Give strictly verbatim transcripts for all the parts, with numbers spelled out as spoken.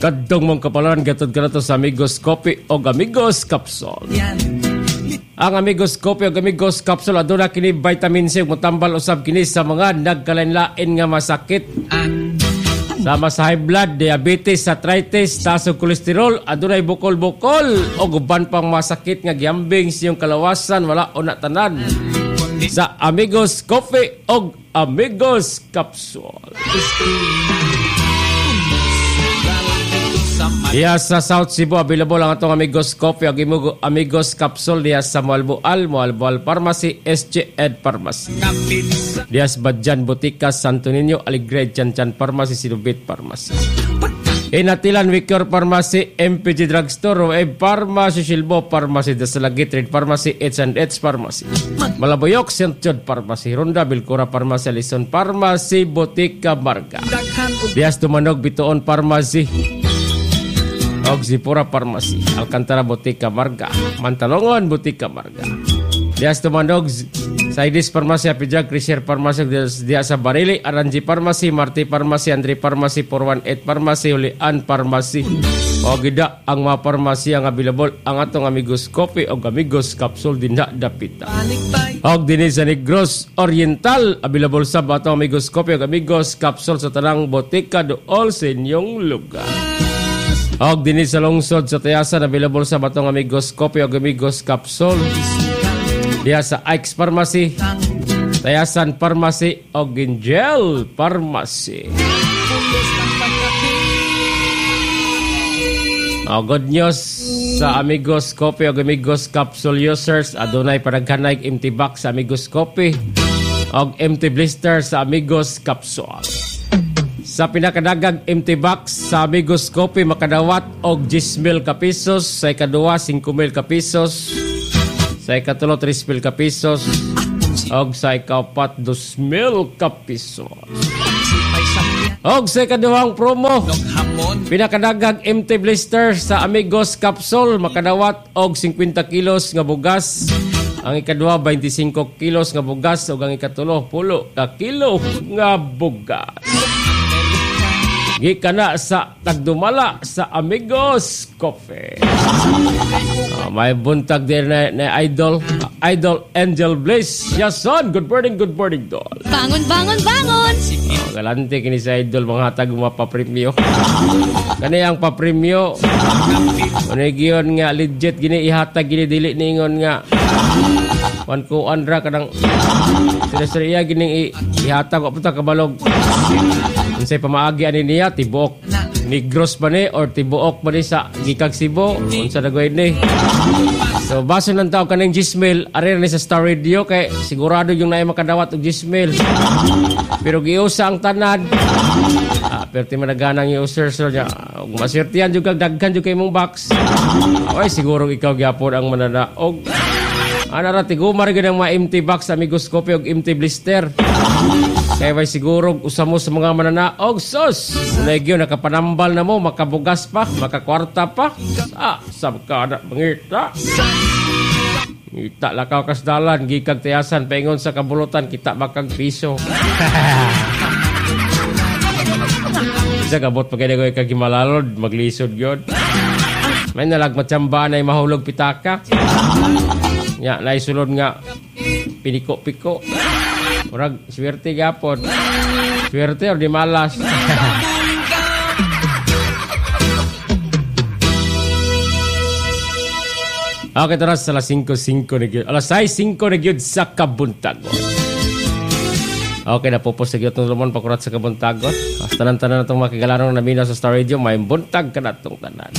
Kadtong mong kapalan gatod ka na to sa Amigos Coffee o Amigos Capsule. Ang Amigos Coffee o Amigos Capsule aduna kini vitamin C mutambal usab kini sa mga nagkalain-lain nga masakit. Sama sa high blood, diabetes, arthritis, taas og kolesterol, adunay bukol-bukol o guban pang masakit nga giambing siyong kalawasan wala una tanan. Sa Amigos Coffee o Amigos Capsule. Diya sa South Cebu, available ang atong Amigos Coffee o Amigos Capsule diya sa Moalboal, Moalboal Pharmacy, S J Ed Pharmacy. Diya sa Badjan, Botica, Santo Niño, Aligre, Chanchan Pharmacy, Sinubit Pharmacy. Inatilan, Wicor Pharmacy, M P G Drugstore, Roeb Pharmacy, Silbo Pharmacy, Dasalagi Trade Pharmacy, H and H Pharmacy. Malaboyok, Saint Jude Pharmacy, Ronda, Bilcora Pharmacy, Alison Pharmacy, Botica Marga. Diya sa Tumanog, Bitoon Pharmacy, og Zipura Pharmacy, Alcantara Botica Marga, Mantalongon Botica Marga. Dias Tumanog, Saidis Pharmacy, Apijag, Krisher Pharmacy, Dias sa Barili, Aranji Pharmacy, Marti Pharmacy, Andri Pharmacy, four one eight Pharmacy, Ulian Pharmacy. O gida ang mga pharmacy ang available ang atong Amigos Coffee o Amigos Capsule dinha dapita. Og dinhi sa Negros Oriental, available sa atong Amigos Coffee o Amigos Capsule sa tanang botika dool sa inyong lugar. Og dinhi sa lungsod sa Tayasan, available sa batong Amigos Coffee o Amigos Capsule. Diya sa Ike's Pharmacy, Tayasan Pharmacy o Gingel Pharmacy. O good news sa Amigos Coffee o Amigos Capsule users, adunay padaghanay empty box sa Amigos Coffee o empty blister sa Amigos Capsule. Sa pinakadagang empty box sa Amigos Coffee makadawat og ten mil ka pesos, sa ikaduha five mil ka pesos, sa ikatulo three mil ka pesos, og sa ikaapat two mil ka pesos. Og sa ikaduhang promo, pinakadagang empty blister sa Amigos Capsule makadawat og fifty kilos nga bugas, ang ikaduha twenty-five kilos nga bugas, ug ang ikatulo ten ka kilo nga bugas. Gika na sa tagdumala sa Amigos Coffee. Uh, may buntag din na, na Idol. Uh, Idol Angel Bliss. Yason, good morning, good morning, Dol. Bangon, bangon, bangon! Uh, galante kini sa Idol, mga hatag mga papremyo. Kani ang papremyo. Manigiyon nga, legit, gini ihatag, gini dili ningon nga. Wan ko andra kadang sila-sila gining ihatag, wapunta kabalog. Unsay pamaagi ani niya tibuok Negros ba ni or tibuok ba ni sa Gikag Cebu unsa dagway ni. So base nang taw kaning Gismil are ni sa Star Radio kay sigurado yung naay makadawat og Gismil. Pero giusa ang tanan. Ah, pero ti managanang user so nya og maswertihan jud kag daghan jud kay mong box. Oy siguro ikaw gyapon ang mananaog. Ana ra tigumar gid ang mga empty box Amigos Coffee og empty blister. Kaya may siguro usamo sa mga mananaog sus. Nagyo nakapanambal na mo, makabugas pa, makakwarta pa. Ah, sabkada mangita. Ngita lakaw kasdalan, gikag Tayasan, paingon sa kabulutan, kita bakag piso. Isa kabot pa kaya ko ikagimalalod, maglisod yun. May nalagmatsamba na yung mahulog pitaka. Ya, naisulod nga, piniko-piko. Murag, swerte gapon. Swerte o di malas. Okay, taras alas five five na gyud. Alas six five na gyud sa Kabuntagon. Okay, napupos na gyud itong lumon pakurat sa Kabuntagon. As tanan-tanan na itong makigalarong naminaw sa Star Radio, may buntag ka na itong tanan.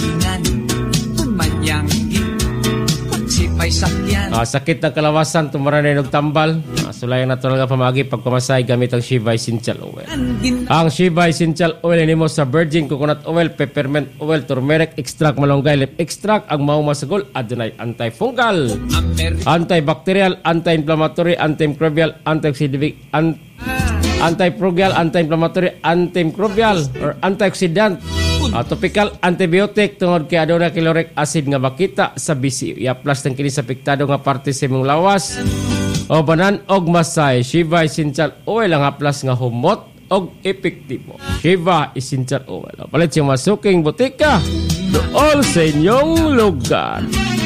Ah, sakit ng kalawasan, tumaranin og tambal. Ah, sulayang natural nga pamagi pagpamasay gamit ang Shiva Essential Oil. Ang Shiva Essential Oil nimo sa virgin coconut oil, peppermint oil, turmeric extract, malunggay leaf extract, ang mao masagol adunay antifungal, antibacterial, anti-inflammatory, antimicrobial, antioxidant, an- antifungal, anti-inflammatory, antimicrobial or antioxidant. Uh, topical antibiotic tungod kay aduna caloric acid nga makita sa bisi. I-plus ng kini sa apektado nga parte sa imong lawas o banan og masay. Shiva Essential Oil ang haplas nga humot og epektibo. Shiva Essential Oil. Palit siyang masuking butika doon sa inyong lugar.